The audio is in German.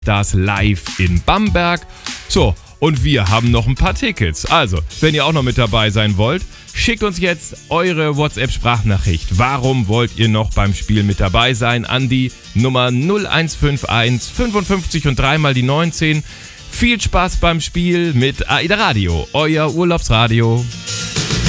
Das live in Bamberg. So, und wir haben noch ein paar Tickets. Also, wenn ihr auch noch mit dabei sein wollt, schickt uns jetzt eure WhatsApp-Sprachnachricht. Warum wollt ihr noch beim Spiel mit dabei sein? An die Nummer 0151 55 und dreimal die 19. Viel Spaß beim Spiel mit AIDA Radio, euer Urlaubsradio.